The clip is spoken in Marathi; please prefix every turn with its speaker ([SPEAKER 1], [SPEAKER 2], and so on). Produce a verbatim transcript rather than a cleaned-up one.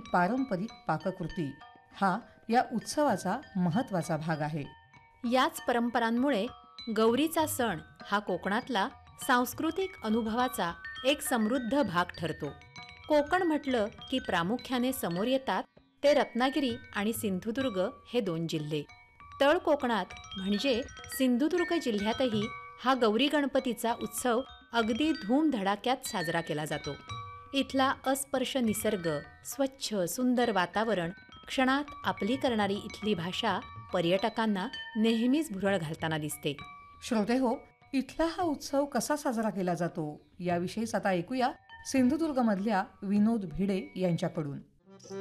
[SPEAKER 1] पारंपरिक पाककृती हा या उत्सवाचा महत्त्वाचा भाग आहे.
[SPEAKER 2] याच परंपरांमुळे गौरीचा सण हा कोकणातला सांस्कृतिक अनुभवाचा एक समृद्ध भाग ठरतो. कोकण म्हटलं की प्रामुख्याने समोर येतात ते रत्नागिरी आणि सिंधुदुर्ग हे दोन जिल्हे. तळ कोकणात म्हणजे सिंधुदुर्ग जिल्ह्यातही हा गौरी गणपतीचा उत्सव अगदी धूमधडाक्यात साजरा केला जातो. इथला अस्पर्श निसर्ग, स्वच्छ सुंदर वातावरण, क्षणात आपली करणारी इथली भाषा पर्यटकांना नेहमीच भुरळ घालताना दिसते.
[SPEAKER 1] श्रोते हो, इथला हा उत्सव कसा साजरा केला जातो याविषयीच आता ऐकूया सिंधुदुर्गमधल्या विनोद भिडे यांच्याकडून.